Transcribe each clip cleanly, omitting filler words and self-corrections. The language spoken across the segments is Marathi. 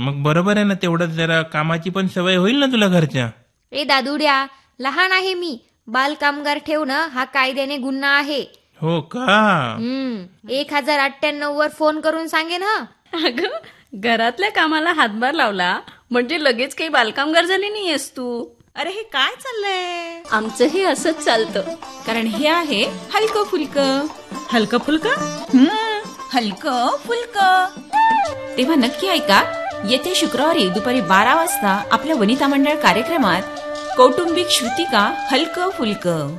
मग बरोबर आहे ना, तेवढंच जरा कामाची पण सवय होईल ना तुला घरच्या. ए दादुड्या, लहान आहे मी. बालकामगार ठेवणं हा कायद्याने गुन्हा आहे. हो का? 1098 वर फोन करून सांगेन. अगं, घरातल्या कामाला हातभार लावला म्हणजे लगेच काही बालकामगार झाली नाहीयेस तू. अरे हे काय चाललंय? आमचंही असंच चालतं, कारण हे आहे हलकं फुलकं. हलकं फुलकं? हलकं फुलकं. तेव्हा नक्की ऐका येत्या शुक्रवारी दुपारी 12 वाजता आपल्या वनिता मंडळ कार्यक्रमात कौटुंबिक श्रुतिका हलकं फुलकं.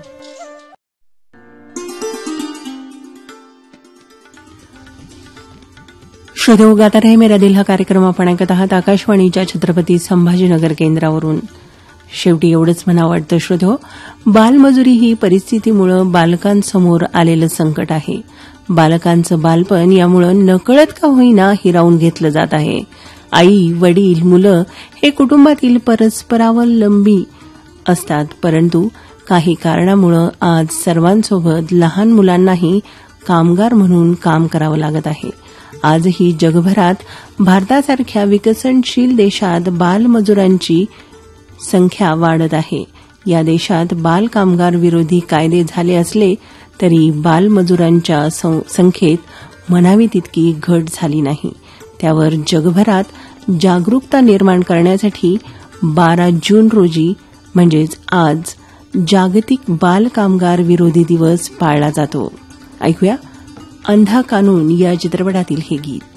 श्रोते गाता रहे मेरा दिल हा कार्यक्रम आपण ऐकत आहात आकाशवाणीच्या छत्रपती संभाजीनगर केंद्रावरून. शेवटी एवढंच म्हणावं वाटतं श्रोतो, बालमजुरी ही परिस्थितीमुळे बालकांसमोर आलेलं संकट आहे. बालकांचं बालपण यामुळं नकळत का होईना हिरावून घेतलं जात आहे. आई, वडील, मुलं हे कुटुंबातील परस्परावलंबी असतात, परंतु काही कारणामुळे आज सर्वांसोबत लहान मुलांनाही कामगार म्हणून काम करावं लागत आहे. आजही जगभरात भारतासारख्या विकसनशील देशात बालमजुरांची संख्या वाढत आहे. या देशात बालकामगार विरोधी कायदे झाले असले तरी बालमजुरांच्या संख्येत म्हणावी तितकी घट झाली नाही. त्यावर जगभरात जागरूकता निर्माण करण्यासाठी 12 जून रोजी म्हणजेच आज जागतिक बालकामगार विरोधी दिवस पाळला जातो. ऐकूया अंधा कानून या चित्रपटातील हे गीत.